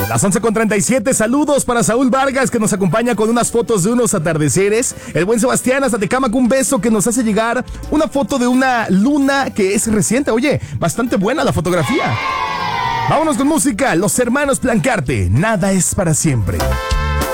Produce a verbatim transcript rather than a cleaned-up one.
Las once con treinta y siete, saludos para Saúl Vargas, que nos acompaña con unas fotos de unos atardeceres. El buen Sebastián hasta Tecámac, un beso, que nos hace llegar una foto de una luna que es reciente. Oye, bastante buena la fotografía. Vámonos con música. Los hermanos Plancarte, nada es para siempre.